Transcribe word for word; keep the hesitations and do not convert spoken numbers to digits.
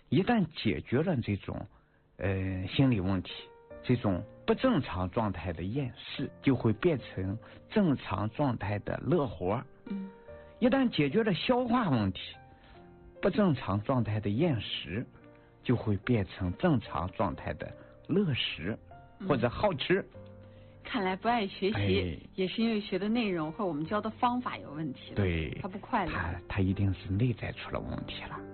一旦解决了这种呃心理问题，这种不正常状态的厌世就会变成正常状态的乐活。 嗯， 一旦解决了消化问题，不正常状态的厌食就会变成正常状态的乐食或者好吃。嗯， 看来不爱学习、哎、也是因为学的内容或我们教的方法有问题了。 对， 他不快乐， 他他一定是内在出了问题了。